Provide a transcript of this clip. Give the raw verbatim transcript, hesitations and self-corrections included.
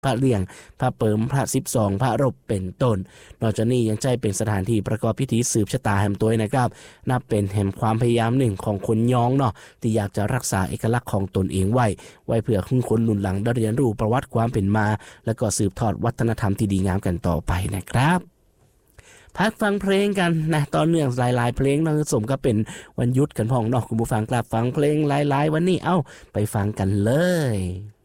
พระเลี่ยงพระเปิมพระสิบสองพระรบเป็นต้นนอกจากนี้ยังใจเป็นสถานที่ประกอบพิธีสืบชะตาแห่งตัวนะครับนับเป็นแห่งความพยายามหนึ่งของคนย้องเนาะที่อยากจะรักษาเอกลักษณ์ของตนเองไว้ไว้เพื่อให้คนรุ่นหลังได้เรียนรู้ประวัติความเป็นมาและก็สืบทอดวัฒนธรรมที่ดีงามกันต่อไปนะครับพักฟังเพลงกันนะตอนเนื่องหลายๆเพลงนะสมก็เป็นวันหยุดกันพ้องเนาะคุณผู้ฟังกลับฟังเพลงหลายๆวันนี้เอ้าไปฟังกันเลย